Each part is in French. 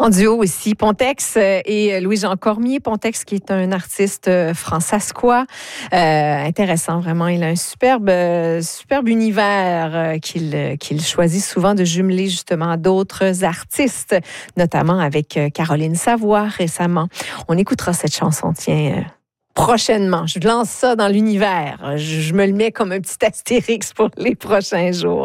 En duo ici, Pontex et Louis-Jean Cormier. Pontex qui est un artiste francescois. Intéressant, vraiment. Il a un superbe univers qu'il choisit souvent de jumeler justement à d'autres artistes, notamment avec Caroline Savoie récemment. On écoutera cette chanson, tiens, prochainement. Je lance ça dans l'univers. Je me le mets comme un petit astérix pour les prochains jours.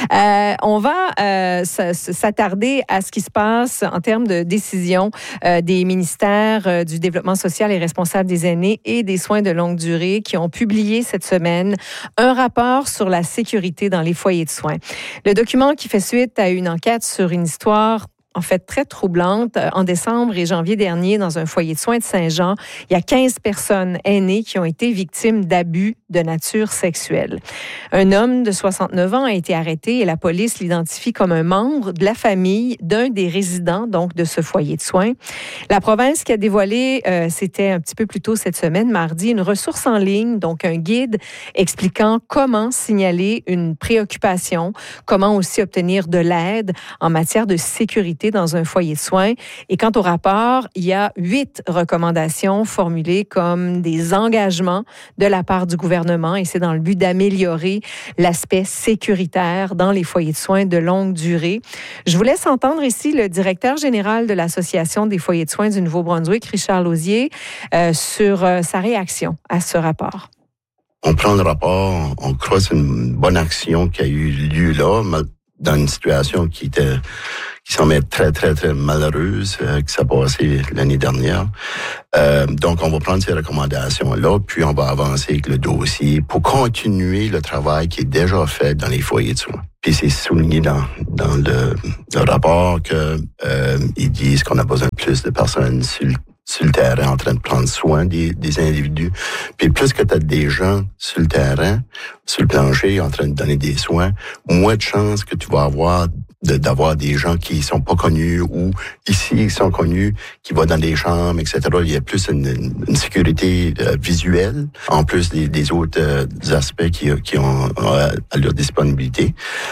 On va s'attarder à ce qui se passe en termes de décision des ministères du Développement social et responsable des aînés et des soins de longue durée qui ont publié cette semaine un rapport sur la sécurité dans les foyers de soins. Le document qui fait suite à une enquête sur une histoire en fait très troublante. En décembre et janvier dernier, dans un foyer de soins de Saint-Jean, il y a 15 personnes aînées qui ont été victimes d'abus de nature sexuelle. Un homme de 69 ans a été arrêté et la police l'identifie comme un membre de la famille d'un des résidents donc de ce foyer de soins. La province qui a dévoilé, c'était un petit peu plus tôt cette semaine, mardi, une ressource en ligne, donc un guide expliquant comment signaler une préoccupation, comment aussi obtenir de l'aide en matière de sécurité dans un foyer de soins. Et quant au rapport, il y a 8 recommandations formulées comme des engagements de la part du gouvernement et c'est dans le but d'améliorer l'aspect sécuritaire dans les foyers de soins de longue durée. Je vous laisse entendre ici le directeur général de l'Association des foyers de soins du Nouveau-Brunswick, Richard Lauzier, sur sa réaction à ce rapport. On prend le rapport, on croit que c'est une bonne action qui a eu lieu là, dans une situation qui semble être très, très, très malheureuse, qui s'est passée l'année dernière. Donc, on va prendre ces recommandations-là, puis on va avancer avec le dossier pour continuer le travail qui est déjà fait dans les foyers de soins. Puis c'est souligné dans le rapport que ils disent qu'on a besoin de plus de personnes sur le terrain en train de prendre soin des individus. Puis plus que tu as des gens sur le terrain, sur le plancher, en train de donner des soins, moins de chances que tu vas avoir d'avoir des gens qui sont pas connus ou ici ils sont connus, qui vont dans des chambres, etc. Il y a plus une sécurité visuelle, en plus des autres aspects qui ont à leur disponibilité.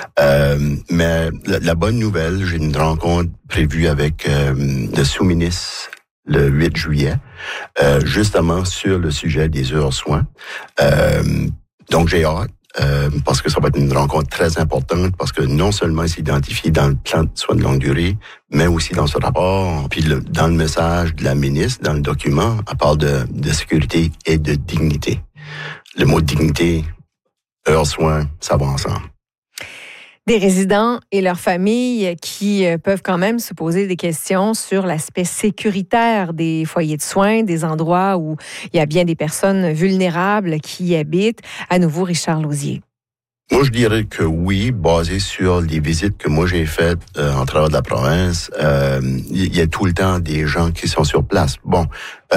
Mais la bonne nouvelle, j'ai une rencontre prévue avec le sous-ministre le 8 juillet, justement sur le sujet des heures soins. Donc, j'ai hâte, parce que ça va être une rencontre très importante, parce que non seulement c'est identifié dans le plan de soins de longue durée, mais aussi dans ce rapport, puis dans le message de la ministre, dans le document, elle parle de sécurité et de dignité. Le mot dignité, heures soins, ça va ensemble. Des résidents et leurs familles qui peuvent quand même se poser des questions sur l'aspect sécuritaire des foyers de soins, des endroits où il y a bien des personnes vulnérables qui y habitent. À nouveau, Richard Lauzier. Moi, je dirais que oui, basé sur les visites que moi j'ai faites en travers de la province, il y a tout le temps des gens qui sont sur place. Bon,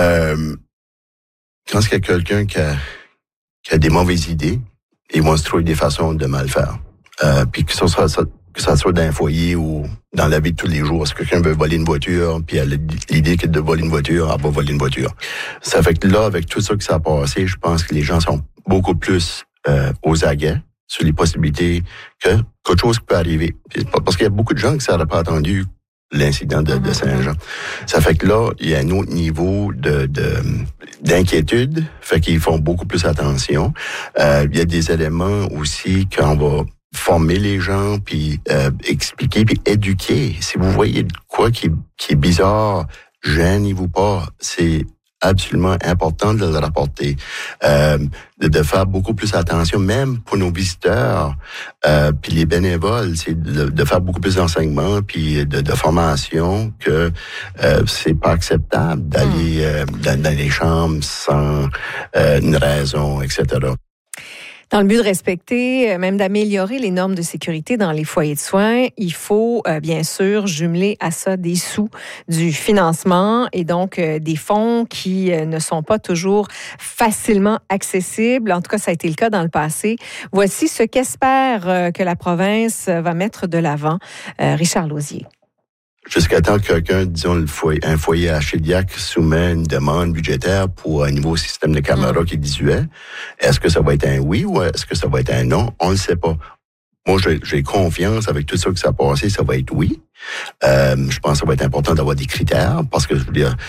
quand il y a quelqu'un qui a des mauvaises idées, ils vont se trouver des façons de mal faire. Puis que ça soit dans un foyer ou dans la vie de tous les jours. Si quelqu'un veut voler une voiture, puis elle a l'idée que de voler une voiture, elle va voler une voiture. Ça fait que là, avec tout ça qui s'est passé, je pense que les gens sont beaucoup plus aux aguets sur les possibilités qu'autre chose qui peut arriver. Parce qu'il y a beaucoup de gens qui n'auraient pas attendu l'incident de Saint-Jean. Ça fait que là, il y a un autre niveau d'inquiétude, fait qu'ils font beaucoup plus attention. Il y a des éléments aussi qu'on va former les gens, puis expliquer, puis éduquer. Si vous voyez quoi qui est bizarre, gênez-vous pas. C'est absolument important de le rapporter, de faire beaucoup plus attention, même pour nos visiteurs, puis les bénévoles, c'est de faire beaucoup plus d'enseignement, puis de formation, que c'est pas acceptable d'aller dans les chambres sans une raison, etc. Dans le but de respecter, même d'améliorer les normes de sécurité dans les foyers de soins, il faut bien sûr jumeler à ça des sous, du financement et donc des fonds qui ne sont pas toujours facilement accessibles. En tout cas, ça a été le cas dans le passé. Voici ce qu'espère que la province va mettre de l'avant. Richard Lauzier. Jusqu'à temps que quelqu'un, disons, un foyer à Shediac soumet une demande budgétaire pour un nouveau système de caméras qui est désuet, est-ce que ça va être un oui ou est-ce que ça va être un non? On ne le sait pas. moi, j'ai confiance avec tout ça que ça a passé, ça va être oui. Je pense que ça va être important d'avoir des critères parce que je veux dire,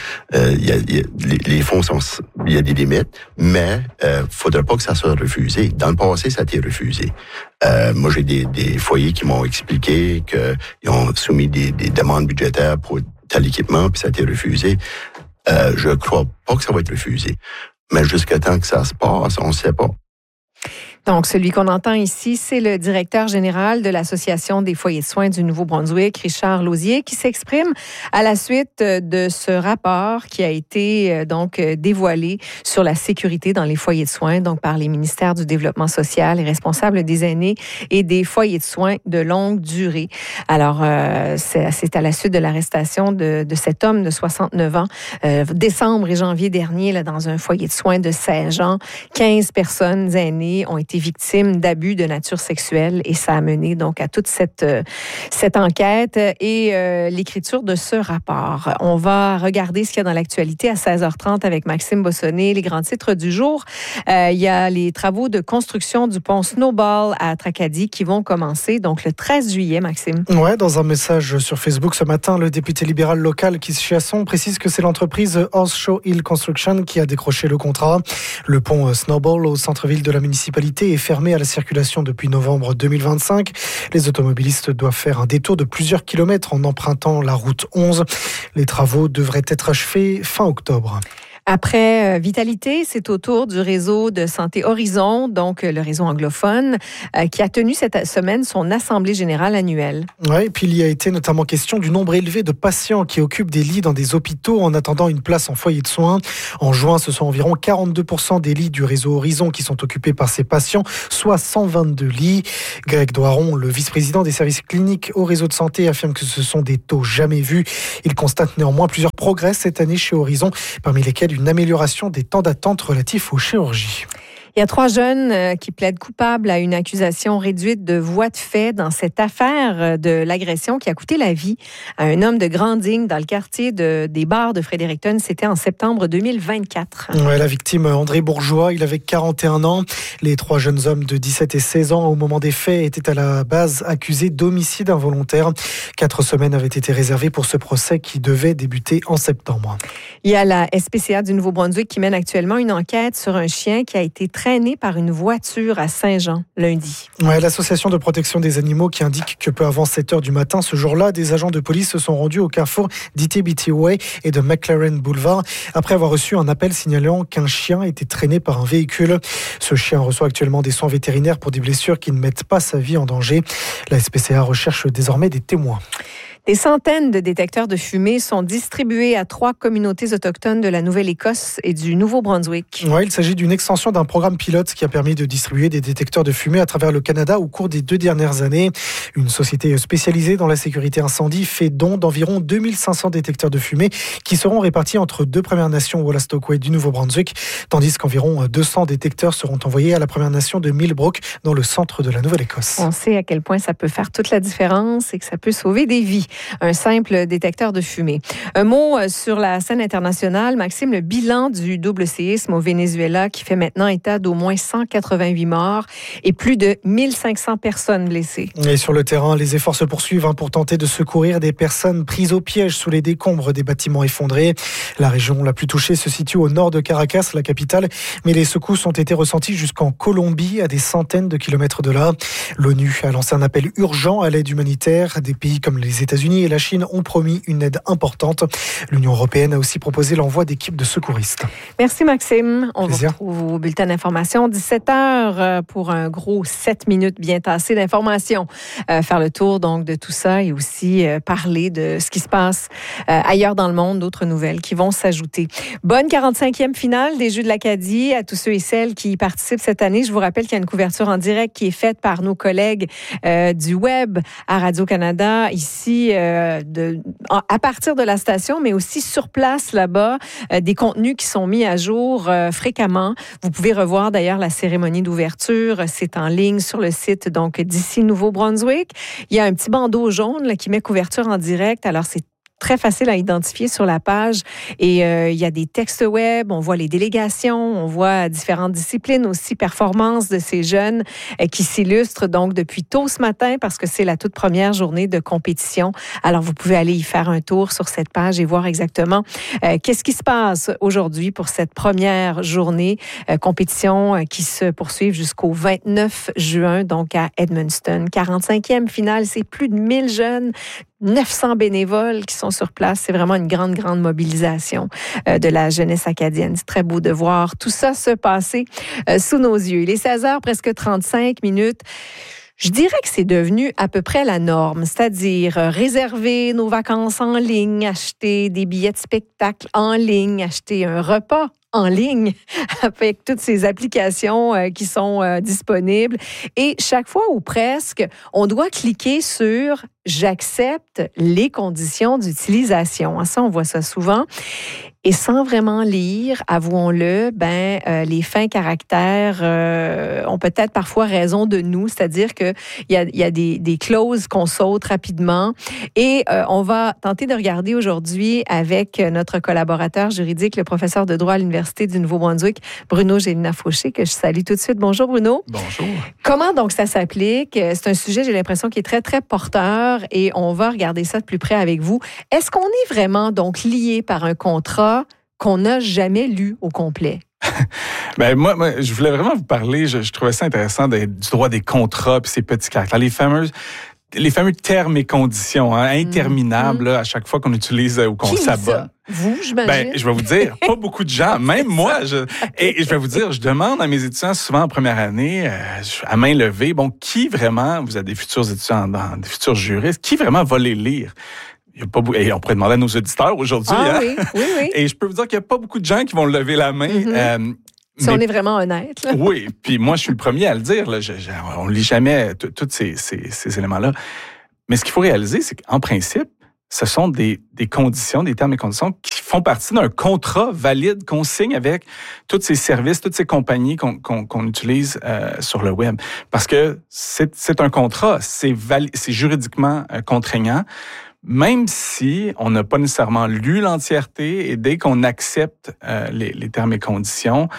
les fonds il y a des limites, mais faudrait pas que ça soit refusé. Dans le passé, ça a été refusé. Moi, j'ai des foyers qui m'ont expliqué qu'ils ont soumis des demandes budgétaires pour tel équipement, puis ça a été refusé. Je crois pas que ça va être refusé. Mais jusqu'à temps que ça se passe, on ne sait pas. Donc, celui qu'on entend ici, c'est le directeur général de l'Association des foyers de soins du Nouveau-Brunswick, Richard Lausier, qui s'exprime à la suite de ce rapport qui a été dévoilé sur la sécurité dans les foyers de soins, donc par les ministères du Développement social et responsables des aînés et des foyers de soins de longue durée. Alors, c'est à la suite de l'arrestation de cet homme de 69 ans, décembre et janvier dernier, là, dans un foyer de soins de Saint-Jean. 15 personnes aînées ont été victimes d'abus de nature sexuelle et ça a mené donc à toute cette enquête et l'écriture de ce rapport. On va regarder ce qu'il y a dans l'actualité à 16h30 avec Maxime Bossonnet. Les grands titres du jour. Il y a les travaux de construction du pont Snowball à Tracadie qui vont commencer donc le 13 juillet, Maxime. Ouais, dans un message sur Facebook ce matin, le député libéral local Keith Chiasson précise que c'est l'entreprise Horseshoe Hill Construction qui a décroché le contrat. Le pont Snowball au centre-ville de la municipalité est fermé à la circulation depuis novembre 2025. Les automobilistes doivent faire un détour de plusieurs kilomètres en empruntant la route 11. Les travaux devraient être achevés fin octobre. Après Vitalité, c'est au tour du réseau de santé Horizon, donc le réseau anglophone, qui a tenu cette semaine son assemblée générale annuelle. Oui, et puis il y a été notamment question du nombre élevé de patients qui occupent des lits dans des hôpitaux en attendant une place en foyer de soins. En juin, ce sont environ 42% des lits du réseau Horizon qui sont occupés par ces patients, soit 122 lits. Greg Doiron, le vice-président des services cliniques au réseau de santé, affirme que ce sont des taux jamais vus. Il constate néanmoins plusieurs progrès cette année chez Horizon, parmi lesquels une amélioration des temps d'attente relatifs aux chirurgies. Il y a 3 jeunes qui plaident coupables à une accusation réduite de voies de fait dans cette affaire de l'agression qui a coûté la vie à un homme de Granding dans le quartier des Bars de Fredericton. C'était en septembre 2024. Ouais, la victime, André Bourgeois, il avait 41 ans. Les 3 jeunes hommes de 17 et 16 ans au moment des faits étaient à la base accusés d'homicide involontaire. 4 semaines avaient été réservées pour ce procès qui devait débuter en septembre. Il y a la SPCA du Nouveau-Brunswick qui mène actuellement une enquête sur un chien qui a été traîné par une voiture à Saint-Jean lundi. Ouais, l'association de protection des animaux qui indique que peu avant 7h du matin, ce jour-là, des agents de police se sont rendus au carrefour d'Itty-Bitty Way et de McLaren Boulevard après avoir reçu un appel signalant qu'un chien était traîné par un véhicule. Ce chien reçoit actuellement des soins vétérinaires pour des blessures qui ne mettent pas sa vie en danger. La SPCA recherche désormais des témoins. Des centaines de détecteurs de fumée sont distribués à 3 communautés autochtones de la Nouvelle-Écosse et du Nouveau-Brunswick. Ouais, il s'agit d'une extension d'un programme pilote qui a permis de distribuer des détecteurs de fumée à travers le Canada au cours des 2 dernières années. Une société spécialisée dans la sécurité incendie fait don d'environ 2500 détecteurs de fumée qui seront répartis entre 2 Premières Nations, Wolastoqua du Nouveau-Brunswick, tandis qu'environ 200 détecteurs seront envoyés à la Première Nation de Millbrook dans le centre de la Nouvelle-Écosse. On sait à quel point ça peut faire toute la différence et que ça peut sauver des vies. Un simple détecteur de fumée. Un mot sur la scène internationale. Maxime, le bilan du double séisme au Venezuela qui fait maintenant état d'au moins 188 morts et plus de 1500 personnes blessées. Et sur le terrain, les efforts se poursuivent pour tenter de secourir des personnes prises au piège sous les décombres des bâtiments effondrés. La région la plus touchée se situe au nord de Caracas, la capitale, mais les secousses ont été ressenties jusqu'en Colombie, à des centaines de kilomètres de là. L'ONU a lancé un appel urgent à l'aide humanitaire. Des pays comme les États-Unis et la Chine ont promis une aide importante. L'Union européenne a aussi proposé l'envoi d'équipes de secouristes. Merci Maxime. On Plaisir. vous retrouve au bulletin d'information 17h pour un gros 7 minutes bien tassées d'informations. Faire le tour donc de tout ça et aussi parler de ce qui se passe ailleurs dans le monde, d'autres nouvelles qui vont s'ajouter. Bonne 45e finale des Jeux de l'Acadie à tous ceux et celles qui y participent cette année. Je vous rappelle qu'il y a une couverture en direct qui est faite par nos collègues du web à Radio-Canada ici à partir de la station, mais aussi sur place là-bas, des contenus qui sont mis à jour fréquemment. Vous pouvez revoir d'ailleurs la cérémonie d'ouverture. C'est en ligne sur le site donc d'ici Nouveau-Brunswick. Il y a un petit bandeau jaune là, qui met couverture en direct. Alors, c'est très facile à identifier sur la page. Et il y a des textes web, on voit les délégations, on voit différentes disciplines aussi, performances de ces jeunes qui s'illustrent donc depuis tôt ce matin parce que c'est la toute première journée de compétition. Alors, vous pouvez aller y faire un tour sur cette page et voir exactement qu'est-ce qui se passe aujourd'hui pour cette première journée compétition qui se poursuit jusqu'au 29 juin, donc à Edmundston. 45e finale, c'est plus de 1000 jeunes, 900 bénévoles qui sont sur place. C'est vraiment une grande, grande mobilisation de la jeunesse acadienne. C'est très beau de voir tout ça se passer sous nos yeux. Il est 16h, presque 35 minutes. Je dirais que c'est devenu à peu près la norme, c'est-à-dire réserver nos vacances en ligne, acheter des billets de spectacle en ligne, acheter un repas en ligne avec toutes ces applications qui sont disponibles. Et chaque fois ou presque, on doit cliquer sur « J'accepte les conditions d'utilisation ». Ça, on voit ça souvent. Et sans vraiment lire, avouons-le, les fins caractères ont peut-être parfois raison de nous, c'est-à-dire qu'il y a des clauses qu'on saute rapidement. Et on va tenter de regarder aujourd'hui avec notre collaborateur juridique, le professeur de droit à l'Université du Nouveau-Brunswick, Bruno Gélina-Fauché, que je salue tout de suite. Bonjour Bruno. Bonjour. Comment donc ça s'applique? C'est un sujet, j'ai l'impression, qui est très, très porteur et on va regarder ça de plus près avec vous. Est-ce qu'on est vraiment donc lié par un contrat qu'on n'a jamais lu au complet? Moi, je voulais vraiment vous parler, je trouvais ça intéressant du droit des contrats puis ces petits caractères. Les fameux termes et conditions interminables là, à chaque fois qu'on utilise ou qu'on s'abonne. Vous, j'imagine? Je vais vous dire, pas beaucoup de gens, même moi. Et je vais vous dire, je demande à mes étudiants souvent en première année, à main levée, qui vraiment, vous êtes des futurs étudiants, des futurs juristes, qui vraiment va les lire? Il y a pas beaucoup, et on pourrait demander à nos auditeurs aujourd'hui. Oui. Et je peux vous dire qu'il n'y a pas beaucoup de gens qui vont lever la main. Si on est vraiment honnête. Là. Oui, puis moi, je suis le premier à le dire. Là, on ne lit jamais tous ces éléments-là. Mais ce qu'il faut réaliser, c'est qu'en principe, ce sont des conditions, des termes et conditions qui font partie d'un contrat valide qu'on signe avec tous ces services, toutes ces compagnies qu'on utilise sur le web. Parce que c'est un contrat, c'est juridiquement contraignant. Même si on n'a pas nécessairement lu l'entièreté et dès qu'on accepte les termes et conditions,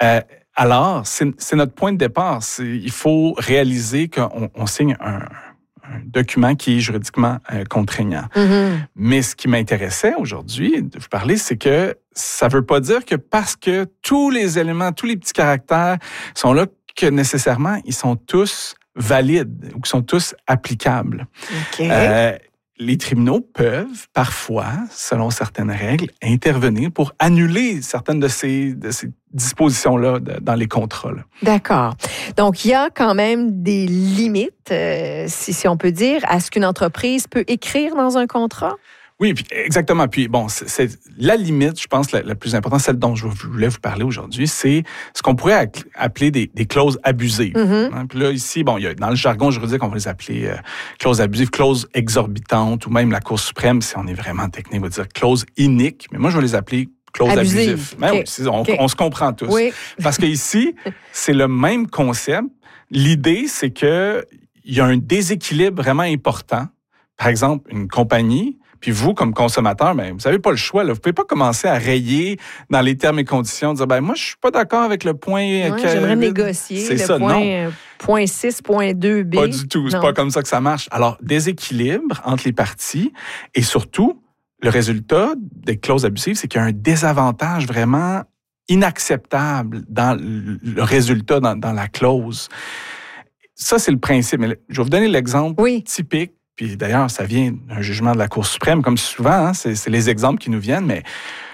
alors c'est notre point de départ. Il faut réaliser qu'on signe un document qui est juridiquement contraignant. Mais ce qui m'intéressait aujourd'hui de vous parler, c'est que ça ne veut pas dire que parce que tous les éléments, tous les petits caractères sont là, que nécessairement ils sont tous valides ou qu'ils sont tous applicables. Okay. Les tribunaux peuvent parfois, selon certaines règles, intervenir pour annuler certaines de ces dispositions-là dans les contrats. Là. D'accord. Donc, il y a quand même des limites, si on peut dire, à ce qu'une entreprise peut écrire dans un contrat? Oui, exactement. Puis c'est la limite, je pense, la plus importante, celle dont je voulais vous parler aujourd'hui, c'est ce qu'on pourrait appeler des clauses abusives. Puis là, ici, il y a, dans le jargon juridique, on va les appeler clauses abusives, clauses exorbitantes, ou même la Cour suprême, si on est vraiment technique, va dire clauses iniques. Mais moi, je vais les appeler clauses abusives. Okay. On se comprend tous. Oui. Parce que ici, c'est le même concept. L'idée, c'est que il y a un déséquilibre vraiment important. Par exemple, une compagnie. Puis vous, comme consommateur, vous n'avez pas le choix. Là. Vous ne pouvez pas commencer à rayer dans les termes et conditions, dire moi, je ne suis pas d'accord avec le point... j'aimerais négocier point 6, point 2B. Pas du tout. C'est pas comme ça que ça marche. Alors, déséquilibre entre les parties et surtout, le résultat des clauses abusives, c'est qu'il y a un désavantage vraiment inacceptable dans le résultat dans la clause. Ça, c'est le principe. Mais je vais vous donner l'exemple typique. Puis d'ailleurs, ça vient d'un jugement de la Cour suprême, comme souvent, c'est les exemples qui nous viennent, mais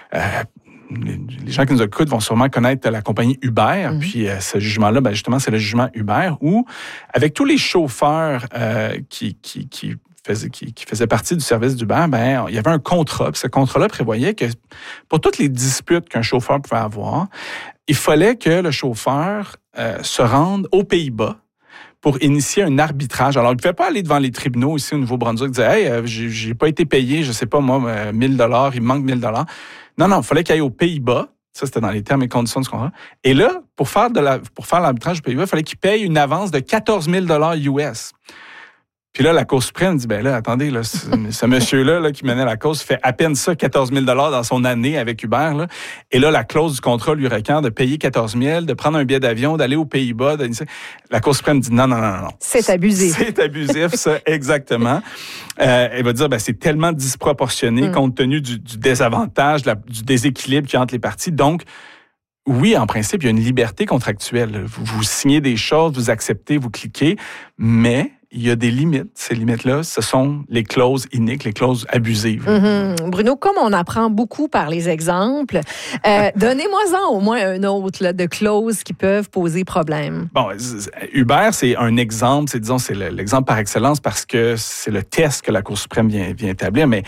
les gens qui nous écoutent vont sûrement connaître la compagnie Uber. Puis ce jugement-là, justement, c'est le jugement Uber, où avec tous les chauffeurs qui faisaient partie du service d'Uber, il y avait un contrat. Puis ce contrat-là prévoyait que pour toutes les disputes qu'un chauffeur pouvait avoir, il fallait que le chauffeur se rende aux Pays-Bas pour initier un arbitrage. Alors, il ne pouvait pas aller devant les tribunaux ici au Nouveau-Brunswick et dire « Hey, j'ai pas été payé, je sais pas moi, 1 000 $, il me manque 1 000 $. » Non, il fallait qu'il aille aux Pays-Bas. Ça, c'était dans les termes et conditions du contrat. Et là, pour faire l'arbitrage aux Pays-Bas, il fallait qu'il paye une avance de 14 000 $ US. Puis là, la Cour suprême dit, ben là, attendez, là, ce monsieur-là là, qui menait la cause fait à peine ça, 14 000 dans son année avec Uber. Là. Et là, la clause du contrat lui requiert de payer 14 000, de prendre un billet d'avion, d'aller aux Pays-Bas. La Cour suprême dit non. C'est abusif. C'est abusif, ça, exactement. Elle va dire, ben c'est tellement disproportionné compte tenu du désavantage, du déséquilibre qu'il y a entre les parties. Donc, oui, en principe, il y a une liberté contractuelle. Vous signez des choses, vous acceptez, vous cliquez, mais il y a des limites. Ces limites-là, ce sont les clauses iniques, les clauses abusives. Bruno, comme on apprend beaucoup par les exemples, donnez-moi-en au moins un autre là, de clauses qui peuvent poser problème. Bon, Uber, c'est un exemple, c'est l'exemple par excellence parce que c'est le test que la Cour suprême vient établir, mais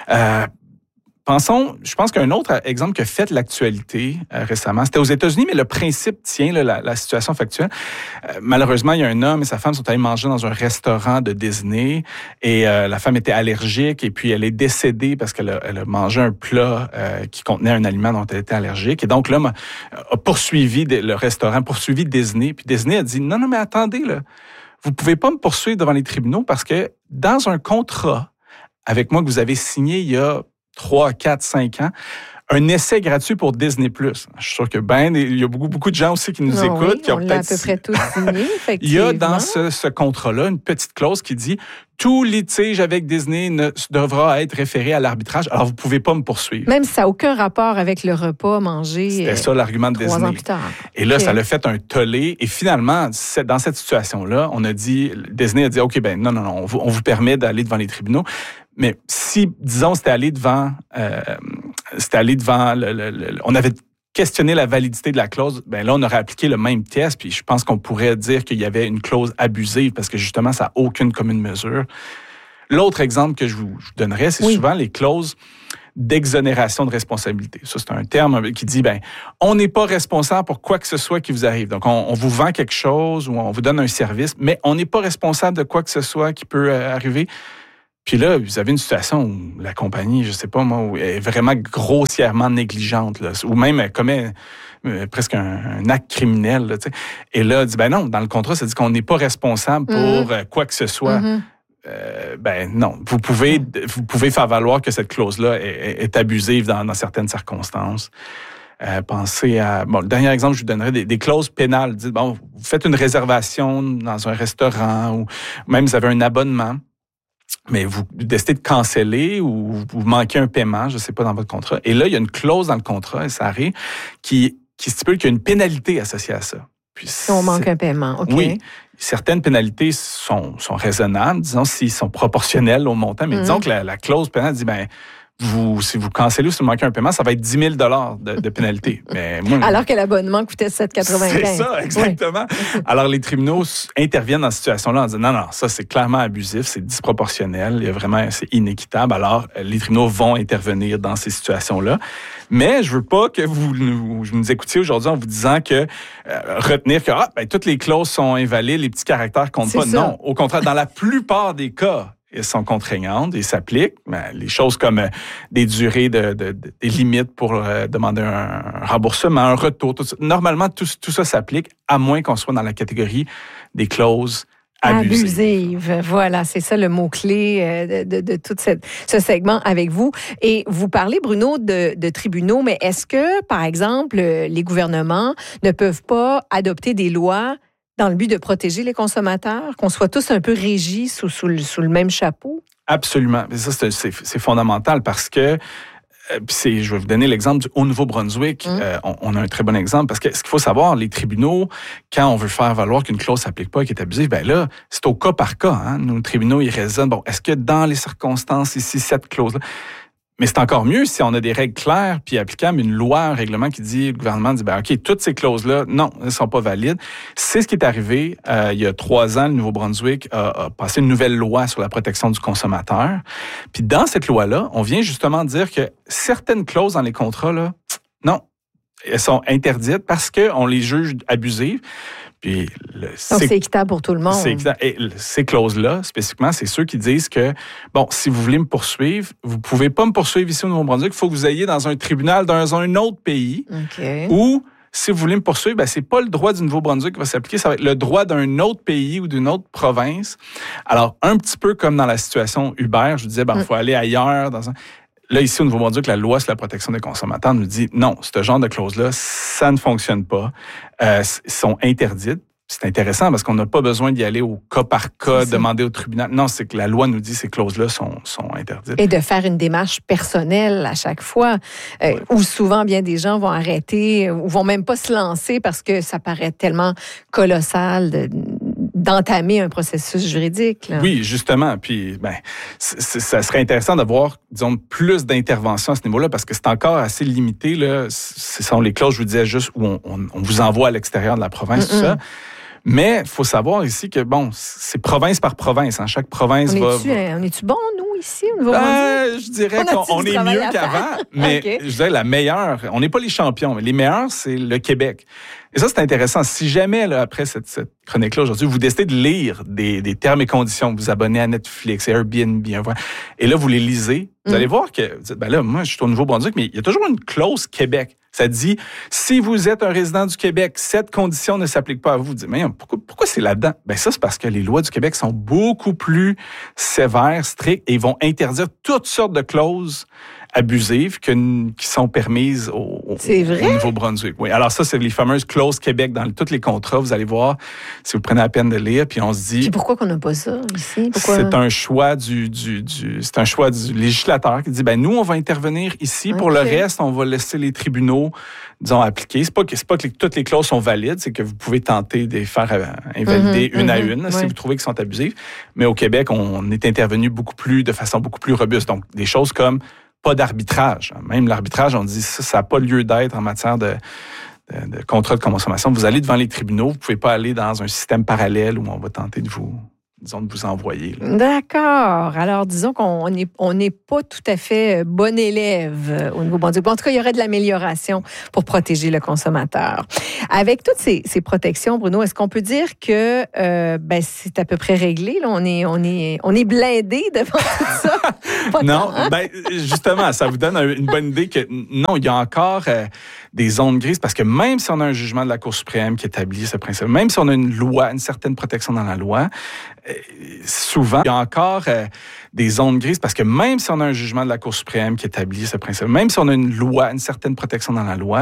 je pense qu'un autre exemple qui a fait l'actualité récemment, c'était aux États-Unis, mais le principe tient, là, la situation factuelle. Malheureusement, il y a un homme et sa femme sont allés manger dans un restaurant de Disney et la femme était allergique et puis elle est décédée parce qu'elle a mangé un plat qui contenait un aliment dont elle était allergique. Et donc l'homme a poursuivi le restaurant, poursuivi Disney. Puis Disney a dit, non, mais attendez, là, vous pouvez pas me poursuivre devant les tribunaux parce que dans un contrat avec moi que vous avez signé il y a 3, 4, 5 ans, un essai gratuit pour Disney+. Je suis sûr que il y a beaucoup de gens aussi qui nous écoutent. Qui ont on l'a à peu près tous signé, effectivement. Il y a dans ce contrat-là une petite clause qui dit « Tout litige avec Disney devra être référé à l'arbitrage. Alors, vous ne pouvez pas me poursuivre. » Même si ça n'a aucun rapport avec le repas mangé. C'était ça l'argument de 3 Disney. ans plus tard. Et là, ça l'a fait un tollé. Et finalement, dans cette situation-là, Disney a dit « OK, non, on vous permet d'aller devant les tribunaux. » Mais si, disons, c'était allé devant, on avait questionné la validité de la clause, là, on aurait appliqué le même test, puis je pense qu'on pourrait dire qu'il y avait une clause abusive parce que justement, ça n'a aucune commune mesure. L'autre exemple que je vous donnerais, c'est souvent les clauses d'exonération de responsabilité. Ça, c'est un terme qui dit, on n'est pas responsable pour quoi que ce soit qui vous arrive. Donc, on vous vend quelque chose ou on vous donne un service, mais on n'est pas responsable de quoi que ce soit qui peut arriver. Puis là, vous avez une situation où la compagnie, je sais pas moi, est vraiment grossièrement négligente, là, ou même elle commet presque un acte criminel. Là, et là, dit, non, dans le contrat, ça dit qu'on n'est pas responsable pour quoi que ce soit. Non, vous pouvez faire valoir que cette clause-là est abusive dans certaines circonstances. Pensez à... le dernier exemple, je vous donnerais des clauses pénales. Dites, vous faites une réservation dans un restaurant ou même vous avez un abonnement. Mais vous décidez de canceller ou vous manquez un paiement, je ne sais pas, dans votre contrat. Et là, il y a une clause dans le contrat, et ça arrive, qui stipule qu'il y a une pénalité associée à ça. Puis si on manque un paiement, OK. Oui. Certaines pénalités sont raisonnables, disons, s'ils sont proportionnels au montant. Mais disons que la clause pénale dit, si vous cancellez ou si vous manquez un paiement, ça va être 10 000 de pénalité. Mais moi, alors que l'abonnement coûtait 7,95. C'est ça, exactement. Oui. Alors, les tribunaux interviennent dans cette situation-là en disant non, ça, c'est clairement abusif, c'est disproportionnel, c'est inéquitable. Alors, les tribunaux vont intervenir dans ces situations-là. Mais je veux pas que vous nous écoutiez aujourd'hui en vous disant que retenir que toutes les clauses sont invalides, les petits caractères comptent pas. Ça. Non, au contraire, dans la plupart des cas, elles sont contraignantes et s'appliquent. Les choses comme des durées, des limites pour demander un remboursement, un retour, tout ça. Normalement, tout ça s'applique, à moins qu'on soit dans la catégorie des clauses abusive. Voilà, c'est ça le mot-clé de tout ce segment avec vous. Et vous parlez, Bruno, de tribunaux, mais est-ce que, par exemple, les gouvernements ne peuvent pas adopter des lois dans le but de protéger les consommateurs, qu'on soit tous un peu régis sous le même chapeau? Absolument. Ça, c'est fondamental parce que je vais vous donner l'exemple du Haut-Nouveau-Brunswick. On a un très bon exemple parce que ce qu'il faut savoir, les tribunaux, quand on veut faire valoir qu'une clause s'applique pas, qu'elle est abusive, là, c'est au cas par cas. Hein? Nos tribunaux, ils raisonnent. Est-ce que dans les circonstances ici, cette clause-là... Mais c'est encore mieux si on a des règles claires puis applicables, une loi, un règlement qui dit, le gouvernement dit, OK, toutes ces clauses-là, non, elles ne sont pas valides. C'est ce qui est arrivé il y a 3 ans. Le Nouveau-Brunswick a passé une nouvelle loi sur la protection du consommateur. Puis dans cette loi-là, on vient justement dire que certaines clauses dans les contrats, là, non, elles sont interdites parce qu'on les juge abusives. Puis donc, c'est équitable pour tout le monde. C'est équitable. Et ces clauses-là, spécifiquement, c'est ceux qui disent que, si vous voulez me poursuivre, vous ne pouvez pas me poursuivre ici au Nouveau-Brunswick, il faut que vous ayez dans un tribunal dans un autre pays où si vous voulez me poursuivre, ben, c'est pas le droit du Nouveau-Brunswick qui va s'appliquer, ça va être le droit d'un autre pays ou d'une autre province. Alors, un petit peu comme dans la situation Uber, je vous disais, il faut aller ailleurs. Là, ici, au Nouveau-Brunswick, la loi sur la protection des consommateurs nous dit non, ce genre de clause-là, ça ne fonctionne pas. Sont interdites. C'est intéressant parce qu'on n'a pas besoin d'y aller au cas par cas, demander au tribunal. Non, c'est que la loi nous dit que ces clauses-là sont interdites. Et de faire une démarche personnelle à chaque fois, où souvent, bien des gens vont arrêter ou vont même pas se lancer parce que ça paraît tellement colossal d'entamer un processus juridique. Là. Oui, justement. Puis, ça serait intéressant d'avoir, disons, plus d'intervention à ce niveau-là parce que c'est encore assez limité. Là. Ce sont les clauses, je vous disais, juste où on vous envoie à l'extérieur de la province, tout ça. Mais il faut savoir ici que, c'est province par province. Hein. Chaque province On est-tu bon, nous, ici, au Nouveau-Brunswick? Je dirais qu'on est mieux qu'avant, mais je dirais la meilleure, on n'est pas les champions, mais les meilleurs, c'est le Québec. Et ça, c'est intéressant. Si jamais, là, après cette chronique-là aujourd'hui, vous décidez de lire des termes et conditions, vous vous abonnez à Netflix, Airbnb, et là, vous les lisez, vous allez voir que, là, moi, je suis au Nouveau-Brunswick, mais il y a toujours une clause Québec. Ça dit, si vous êtes un résident du Québec, cette condition ne s'applique pas à vous. Vous dites, mais pourquoi c'est là-dedans? Ça, c'est parce que les lois du Québec sont beaucoup plus sévères, strictes, et vont interdire toutes sortes de clauses abusives qui sont permises au Nouveau-Brunswick. Oui. Alors ça, c'est les fameuses clauses Québec dans tous les contrats. Vous allez voir, si vous prenez la peine de lire, puis on se dit... Puis pourquoi qu'on n'a pas ça ici? C'est un choix du législateur qui dit, nous, on va intervenir ici. Pour le reste, on va laisser les tribunaux, disons, appliquer. C'est pas que toutes les clauses sont valides, c'est que vous pouvez tenter de les faire invalider une à une si vous trouvez qu'elles sont abusives. Mais au Québec, on est intervenu de façon beaucoup plus robuste. Donc, des choses comme pas d'arbitrage. Même l'arbitrage, on dit ça n'a pas lieu d'être en matière de contrat de consommation. Vous allez devant les tribunaux, vous ne pouvez pas aller dans un système parallèle où on va tenter de vous envoyer. Là. D'accord. Alors, disons qu'on n'est pas tout à fait bon élève au Nouveau-Brunswick. En tout cas, il y aurait de l'amélioration pour protéger le consommateur. Avec toutes ces protections, Bruno, est-ce qu'on peut dire que c'est à peu près réglé? Là? On est blindé devant tout ça? Non, justement, ça vous donne une bonne idée que non, il y a encore des zones grises parce que même si on a un jugement de la Cour suprême qui établit ce principe, même si on a une loi, une certaine protection dans la loi, souvent, il y a encore des zones grises parce que même si on a un jugement de la Cour suprême qui établit ce principe, même si on a une loi, une certaine protection dans la loi,